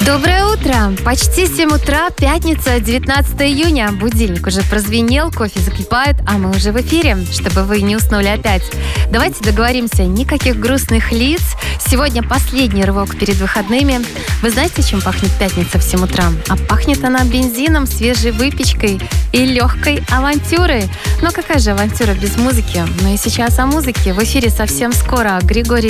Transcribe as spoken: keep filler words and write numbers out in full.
Доброе утро! Почти семь утра, пятница, девятнадцатое июня. Будильник уже прозвенел, кофе закипает, а мы уже в эфире, чтобы вы не уснули опять. Давайте договоримся, никаких грустных лиц. Сегодня последний рывок перед выходными. Вы знаете, чем пахнет пятница в семь утра? А пахнет она бензином, свежей выпечкой и легкой авантюрой. Но какая же авантюра без музыки? Ну и сейчас о музыке. В эфире совсем скоро Григорий